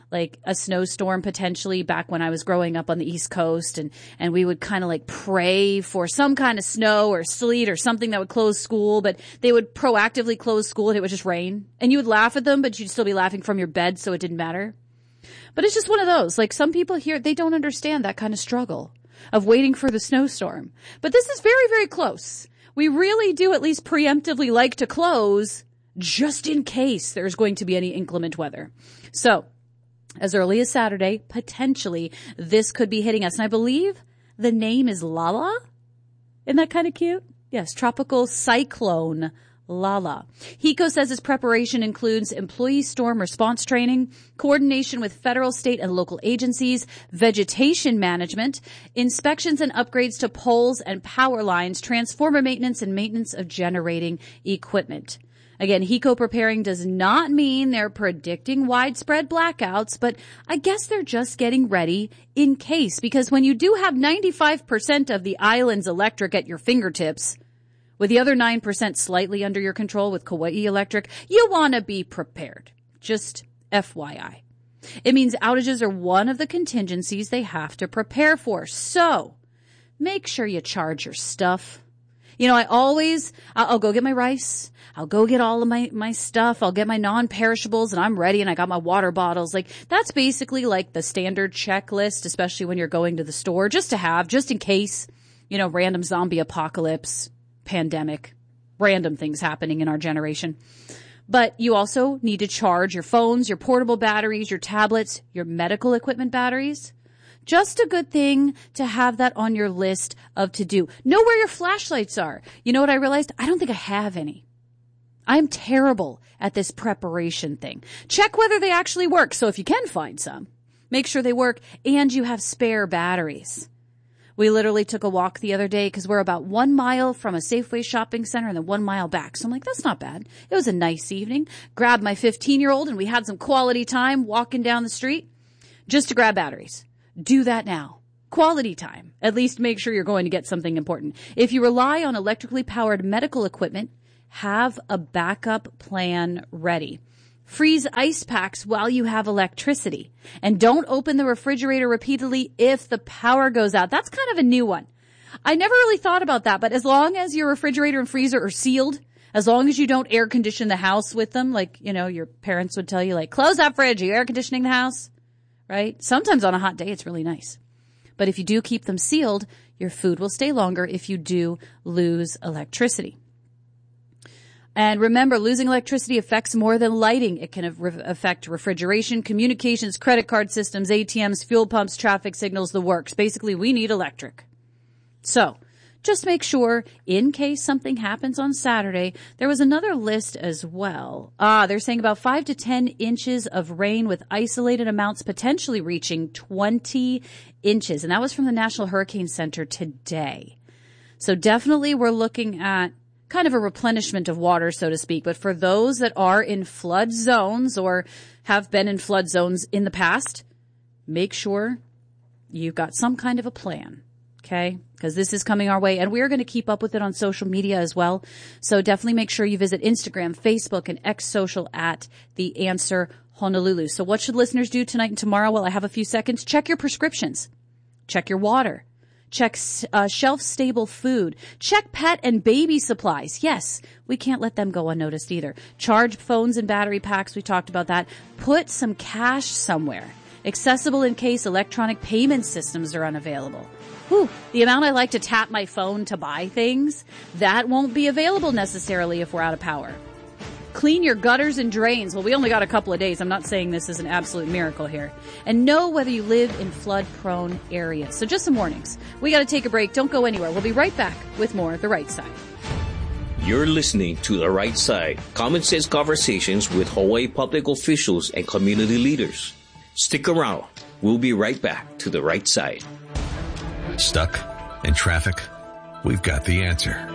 a snowstorm potentially back when I was growing up on the East Coast, and we would kind of like pray for some kind of snow or sleet or something that would close school, but they would proactively close school and it would just rain. And you would laugh at them, but you'd still be laughing from your bed, so it didn't matter. But it's just one of those, like some people here, they don't understand that kind of struggle of waiting for the snowstorm. But this is very, very close. We really do at least preemptively like to close just in case there's going to be any inclement weather. So, as early as Saturday, potentially, this could be hitting us. And I believe the name is Lala. Isn't that kind of cute? Yes, tropical cyclone Lala. HECO says its preparation includes employee storm response training, coordination with federal, state, and local agencies, vegetation management, inspections and upgrades to poles and power lines, transformer maintenance, and maintenance of generating equipment. Again, HECO preparing does not mean they're predicting widespread blackouts, but I guess they're just getting ready in case, because when you do have 95% of the island's electric at your fingertips, with the other 9% slightly under your control with Kauai Electric, you want to be prepared. Just FYI. It means outages are one of the contingencies they have to prepare for. So make sure you charge your stuff. You know, I'll go get my rice. I'll go get all of my stuff. I'll get my non-perishables and I'm ready and I got my water bottles. Like that's basically like the standard checklist, especially when you're going to the store, just to have, just in case, you know, random zombie apocalypse, pandemic, random things happening in our generation. But you also need to charge your phones, your portable batteries, your tablets, your medical equipment batteries. Just a good thing to have that on your list of to-do. Know where your flashlights are. You know what I realized? I don't think I have any. I'm terrible at this preparation thing. Check whether they actually work. So if you can find some, make sure they work and you have spare batteries. We literally took a walk the other day because we're about 1 mile from a Safeway shopping center and then 1 mile back. So I'm like, that's not bad. It was a nice evening. Grabbed my 15-year-old and we had some quality time walking down the street just to grab batteries. Do that now. Quality time. At least make sure you're going to get something important. If you rely on electrically powered medical equipment, have a backup plan ready. Freeze ice packs while you have electricity. And don't open the refrigerator repeatedly if the power goes out. That's kind of a new one. I never really thought about that, but as long as your refrigerator and freezer are sealed, as long as you don't air condition the house with them, like, you know, your parents would tell you, like, close that fridge, are you air conditioning the house? Right? Sometimes on a hot day, it's really nice. But if you do keep them sealed, your food will stay longer if you do lose electricity. And remember, losing electricity affects more than lighting. It can affect refrigeration, communications, credit card systems, ATMs, fuel pumps, traffic signals, the works. Basically, we need electric. So just make sure, in case something happens on Saturday, there was another list as well. They're saying about 5 to 10 inches of rain with isolated amounts potentially reaching 20 inches. And that was from the National Hurricane Center today. So definitely we're looking at kind of a replenishment of water, so to speak. But for those that are in flood zones or have been in flood zones in the past, make sure you've got some kind of a plan. Okay? Because this is coming our way, and we're going to keep up with it on social media as well. So definitely make sure you visit Instagram, Facebook, and X Social at The Answer Honolulu. So what should listeners do tonight and tomorrow? Well, I have a few seconds. Check your prescriptions. Check your water. Check shelf-stable food. Check pet and baby supplies. Yes, we can't let them go unnoticed either. Charge phones and battery packs. We talked about that. Put some cash somewhere. Accessible in case electronic payment systems are unavailable. Whew, the amount I like to tap my phone to buy things, that won't be available necessarily if we're out of power. Clean your gutters and drains. Well, we only got a couple of days. I'm not saying this is an absolute miracle here. And know whether you live in flood-prone areas. So just some warnings. We got to take a break. Don't go anywhere. We'll be right back with more of The Right Side. You're listening to The Right Side, common sense conversations with Hawaii public officials and community leaders. Stick around. We'll be right back to The Right Side. Stuck in traffic? We've got the answer.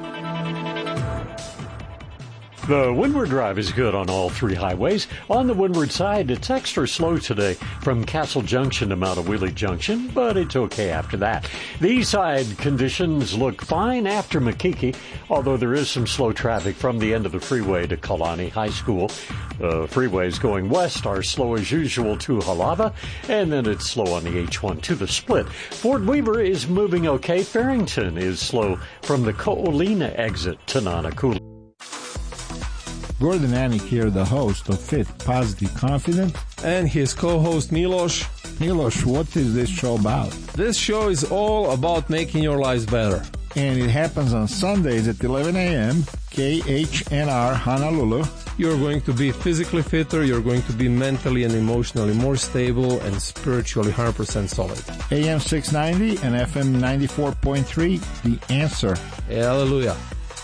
The Windward Drive is good on all three highways. On the windward side, it's extra slow today from Castle Junction to Mount Awili Junction, but it's okay after that. The east side conditions look fine after Makiki, although there is some slow traffic from the end of the freeway to Kalani High School. The freeways going west are slow as usual to Halava, and then it's slow on the H1 to the split. Fort Weaver is moving okay. Farrington is slow from the Ko'olina exit to Nanakula. Gordon Anik here, the host of Fit, Positive, Confident. And his co-host Milos. Milos, what is this show about? This show is all about making your lives better. And it happens on Sundays at 11 a.m., KHNR Honolulu. You're going to be physically fitter, you're going to be mentally and emotionally more stable, and spiritually 100% solid. AM 690 and FM 94.3, The Answer. Hallelujah.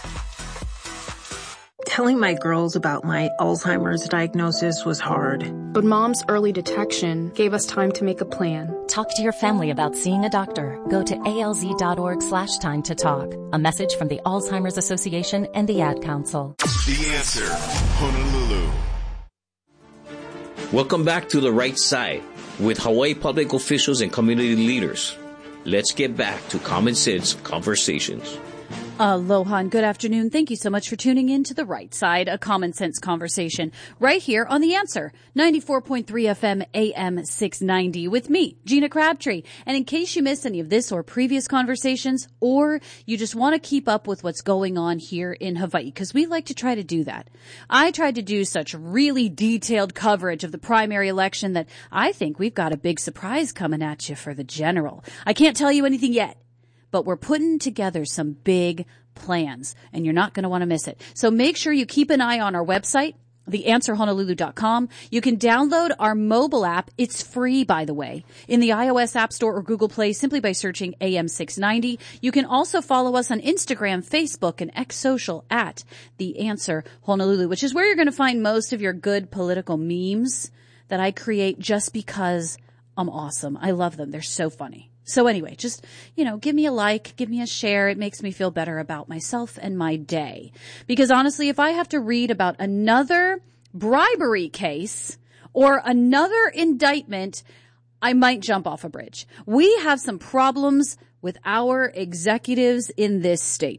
Telling my girls about my Alzheimer's diagnosis was hard. But Mom's early detection gave us time to make a plan. Talk to your family about seeing a doctor. Go to alz.org/time to talk. A message from the Alzheimer's Association and the Ad Council. The Answer, Honolulu. Welcome back to The Right Side with Hawaii public officials and community leaders. Let's get back to common sense conversations. Aloha and good afternoon. Thank you so much for tuning in to The Right Side, a common sense conversation right here on The Answer, 94.3 FM AM 690 with me, Gina Crabtree. And in case you missed any of this or previous conversations, or you just want to keep up with what's going on here in Hawaii, because we like to try to do that. I tried to do such really detailed coverage of the primary election that I think we've got a big surprise coming at you for the general. I can't tell you anything yet, but we're putting together some big plans, and you're not going to want to miss it. So make sure you keep an eye on our website, theanswerhonolulu.com. You can download our mobile app. It's free, by the way, in the iOS App Store or Google Play simply by searching AM 690. You can also follow us on Instagram, Facebook, and X Social at The Answer Honolulu, which is where you're going to find most of your good political memes that I create just because I'm awesome. I love them. They're so funny. So anyway, just, give me a like, give me a share. It makes me feel better about myself and my day. Because honestly, if I have to read about another bribery case or another indictment, I might jump off a bridge. We have some problems with our executives in this state.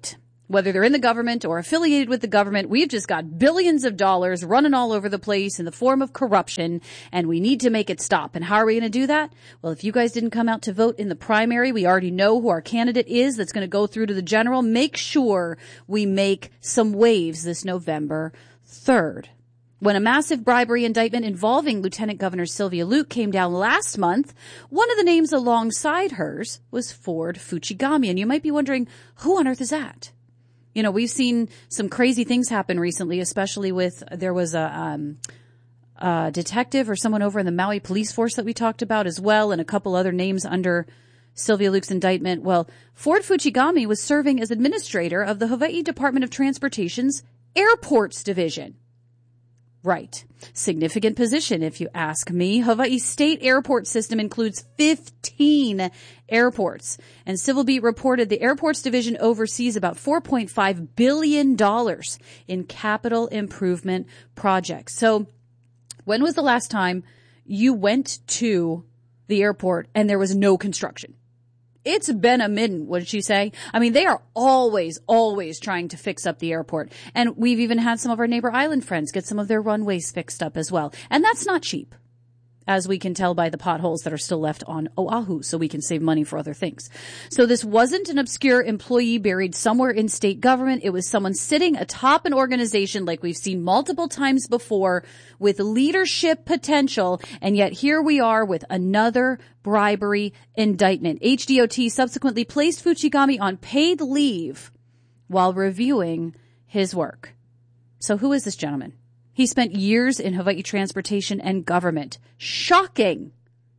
Whether they're in the government or affiliated with the government, we've just got billions of dollars running all over the place in the form of corruption, and we need to make it stop. And how are we going to do that? Well, if you guys didn't come out to vote in the primary, we already know who our candidate is that's going to go through to the general. Make sure we make some waves this November 3rd. When a massive bribery indictment involving Lieutenant Governor Sylvia Luke came down last month, one of the names alongside hers was Ford Fuchigami. And you might be wondering, who on earth is that? You know, we've seen some crazy things happen recently, especially with, there was a detective or someone over in the Maui police force that we talked about as well, and a couple other names under Sylvia Luke's indictment. Well, Ford Fuchigami was serving as administrator of the Hawaii Department of Transportation's Airports Division. Right. Significant position, if you ask me. Hawaii's state airport system includes 15 airports. And Civil Beat reported the airports division oversees about $4.5 billion in capital improvement projects. So when was the last time you went to the airport and there was no construction? It's been a minute, what did she say? I mean, they are always trying to fix up the airport. And we've even had some of our neighbor island friends get some of their runways fixed up as well. And that's not cheap, as we can tell by the potholes that are still left on Oahu, so we can save money for other things. So this wasn't an obscure employee buried somewhere in state government. It was someone sitting atop an organization like we've seen multiple times before with leadership potential. And yet here we are with another bribery indictment. HDOT subsequently placed Fuchigami on paid leave while reviewing his work. So who is this gentleman? He spent years in Hawaii transportation and government. Shocking.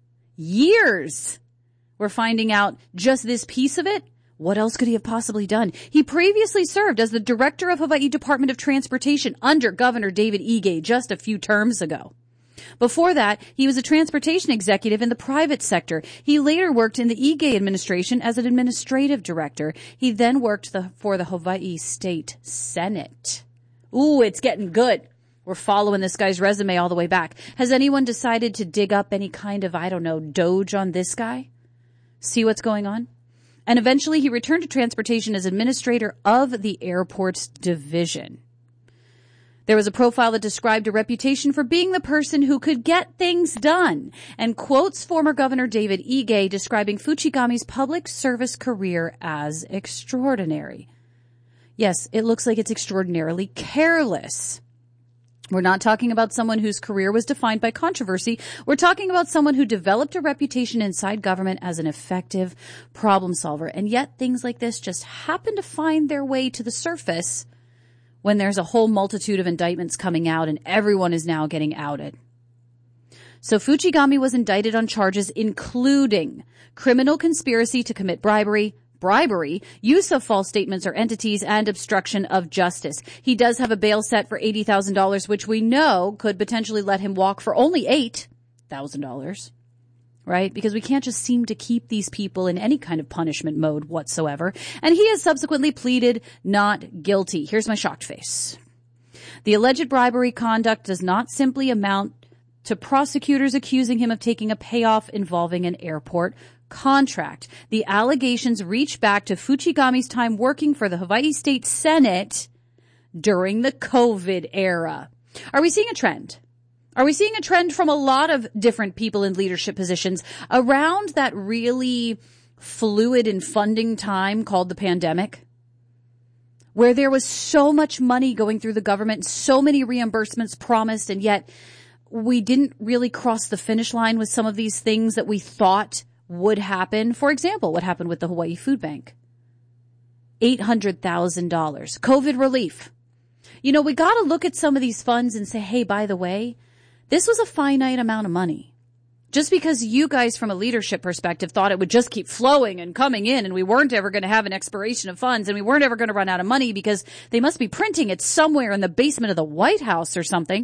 Years. We're finding out just this piece of it. What else could he have possibly done? He previously served as the director of Hawaii Department of Transportation under Governor David Ige just a few terms ago. Before that, he was a transportation executive in the private sector. He later worked in the Ige administration as an administrative director. He then worked for the Hawaii State Senate. Ooh, it's getting good. We're following this guy's resume all the way back. Has anyone decided to dig up any kind of, doge on this guy? See what's going on? And eventually he returned to transportation as administrator of the airports division. There was a profile that described a reputation for being the person who could get things done, and quotes former Governor David Ige describing Fuchigami's public service career as extraordinary. Yes, it looks like it's extraordinarily careless. We're not talking about someone whose career was defined by controversy. We're talking about someone who developed a reputation inside government as an effective problem solver. And yet things like this just happen to find their way to the surface when there's a whole multitude of indictments coming out and everyone is now getting outed. So Fuchigami was indicted on charges including criminal conspiracy to commit bribery, use of false statements or entities, and obstruction of justice. He does have a bail set for $80,000, which we know could potentially let him walk for only $8,000, right? Because we can't just seem to keep these people in any kind of punishment mode whatsoever. And he has subsequently pleaded not guilty. Here's my shocked face. The alleged bribery conduct does not simply amount to prosecutors accusing him of taking a payoff involving an airport contract. The allegations reach back to Fuchigami's time working for the Hawaii State Senate during the COVID era. Are we seeing a trend? Are we seeing a trend from a lot of different people in leadership positions around that really fluid and funding time called the pandemic, where there was so much money going through the government, so many reimbursements promised, and yet we didn't really cross the finish line with some of these things that we thought would happen? For example, what happened with the Hawaii Food Bank? $800,000. COVID relief. We got to look at some of these funds and say, hey, by the way, this was a finite amount of money. Just because you guys from a leadership perspective thought it would just keep flowing and coming in and we weren't ever going to have an expiration of funds and we weren't ever going to run out of money because they must be printing it somewhere in the basement of the White House or something.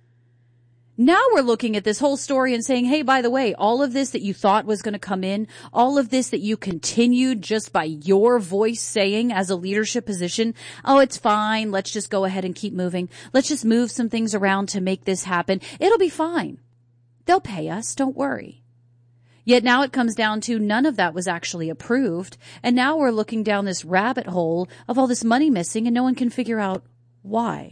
Now we're looking at this whole story and saying, hey, by the way, all of this that you thought was going to come in, all of this that you continued just by your voice saying as a leadership position, oh, it's fine. Let's just go ahead and keep moving. Let's just move some things around to make this happen. It'll be fine. They'll pay us. Don't worry. Yet now it comes down to none of that was actually approved. And now we're looking down this rabbit hole of all this money missing and no one can figure out why.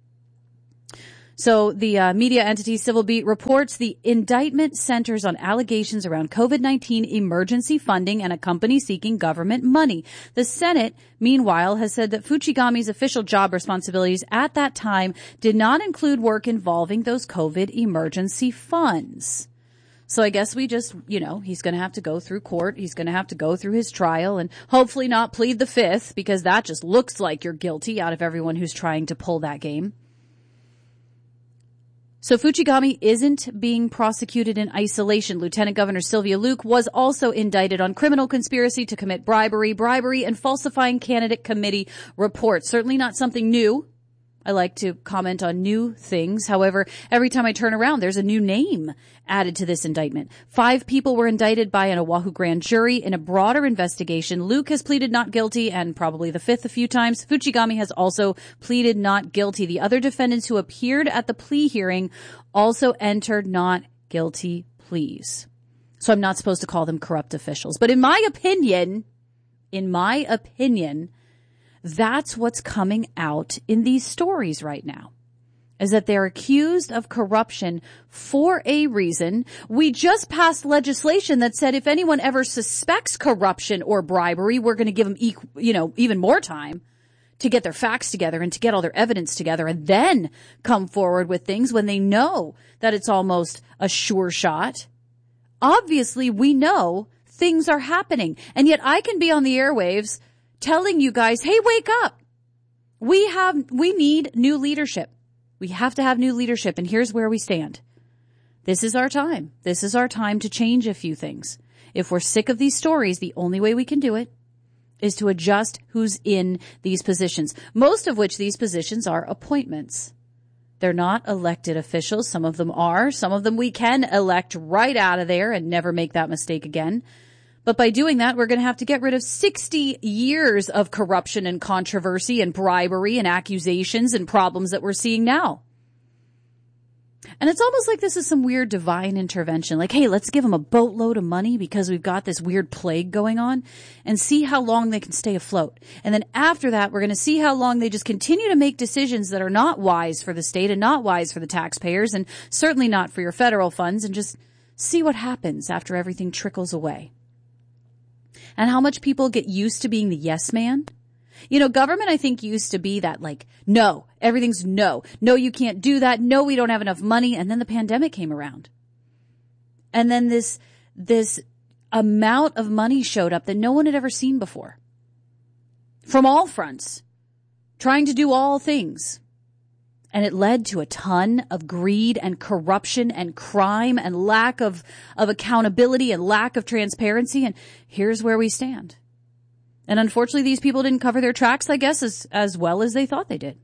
So the media entity Civil Beat reports the indictment centers on allegations around COVID-19 emergency funding and a company seeking government money. The Senate, meanwhile, has said that Fuchigami's official job responsibilities at that time did not include work involving those COVID emergency funds. So I guess we just, he's going to have to go through court. He's going to have to go through his trial and hopefully not plead the fifth, because that just looks like you're guilty out of everyone who's trying to pull that game. So Fuchigami isn't being prosecuted in isolation. Lieutenant Governor Sylvia Luke was also indicted on criminal conspiracy to commit bribery, and falsifying candidate committee reports. Certainly not something new. I like to comment on new things. However, every time I turn around, there's a new name added to this indictment. 5 people were indicted by an Oahu grand jury in a broader investigation. Luke has pleaded not guilty, and probably the 5th a few times. Fuchigami has also pleaded not guilty. The other defendants who appeared at the plea hearing also entered not guilty pleas. So I'm not supposed to call them corrupt officials. But in my opinion, that's what's coming out in these stories right now, is that they're accused of corruption for a reason. We just passed legislation that said if anyone ever suspects corruption or bribery, we're going to give them, even more time to get their facts together and to get all their evidence together and then come forward with things when they know that it's almost a sure shot. Obviously, we know things are happening, and yet I can be on the airwaves telling you guys, hey, wake up. We need new leadership. We have to have new leadership, and here's where we stand. This is our time. This is our time to change a few things. If we're sick of these stories, the only way we can do it is to adjust who's in these positions, most of which these positions are appointments. They're not elected officials. Some of them are. Some of them we can elect right out of there and never make that mistake again. But by doing that, we're going to have to get rid of 60 years of corruption and controversy and bribery and accusations and problems that we're seeing now. And it's almost like this is some weird divine intervention. Like, hey, let's give them a boatload of money because we've got this weird plague going on and see how long they can stay afloat. And then after that, we're going to see how long they just continue to make decisions that are not wise for the state and not wise for the taxpayers and certainly not for your federal funds, and just see what happens after everything trickles away. And how much people get used to being the yes man. Government, I think, used to be that, like, no, everything's no. No, you can't do that. No, we don't have enough money. And then the pandemic came around. And then this amount of money showed up that no one had ever seen before. From all fronts. Trying to do all things. And it led to a ton of greed and corruption and crime and lack of accountability and lack of transparency. And here's where we stand. And unfortunately, these people didn't cover their tracks, I guess, as well as they thought they did.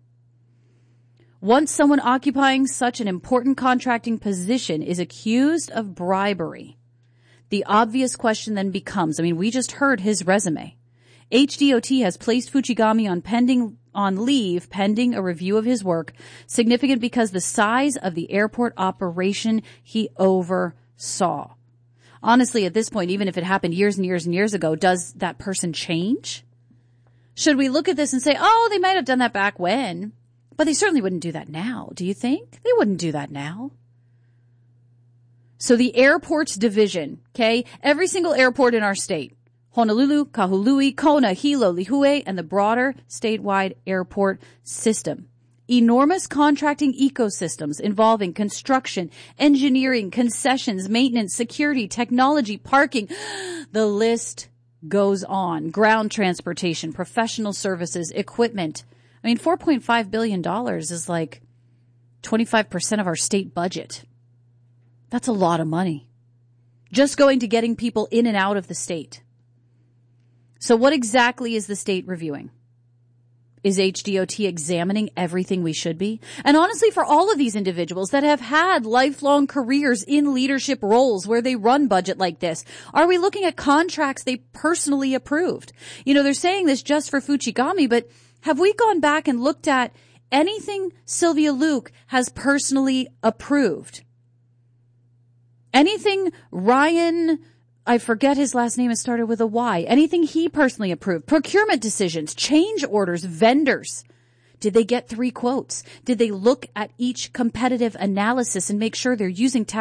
Once someone occupying such an important contracting position is accused of bribery, the obvious question then becomes, we just heard his resume. HDOT has placed Fuchigami on leave pending a review of his work, significant because the size of the airport operation he oversaw. Honestly, at this point, even if it happened years and years and years ago, does that person change? Should we look at this and say, oh, they might have done that back when, but they certainly wouldn't do that now. Do you think? They wouldn't do that now. So the airports division, okay, every single airport in our state, Honolulu, Kahului, Kona, Hilo, Lihue, and the broader statewide airport system. Enormous contracting ecosystems involving construction, engineering, concessions, maintenance, security, technology, parking. The list goes on. Ground transportation, professional services, equipment. $4.5 billion is like 25% of our state budget. That's a lot of money. Just going to getting people in and out of the state. So what exactly is the state reviewing? Is HDOT examining everything we should be? And honestly, for all of these individuals that have had lifelong careers in leadership roles where they run budget like this, are we looking at contracts they personally approved? They're saying this just for Fuchigami, but have we gone back and looked at anything Sylvia Luke has personally approved? Anything Ryan I forget his last name. It started with a Y. Anything he personally approved. Procurement decisions, change orders, vendors. Did they get 3 quotes? Did they look at each competitive analysis and make sure they're using tax